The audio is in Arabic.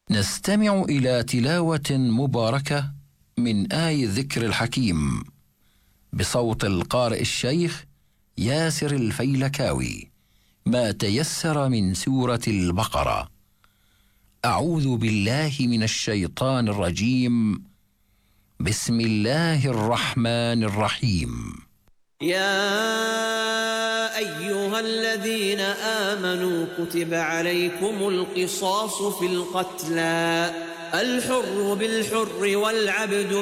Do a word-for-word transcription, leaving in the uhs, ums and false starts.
نستمع إلى تلاوة مباركة من آي الذكر الحكيم بصوت القارئ الشيخ ياسر الفيلكاوي، ما تيسر من سورة البقرة. أعوذ بالله من الشيطان الرجيم. بسم الله الرحمن الرحيم. يا أيها الذين آمنوا كتب عليكم القصاص في القتلى، الحر بالحر والعبد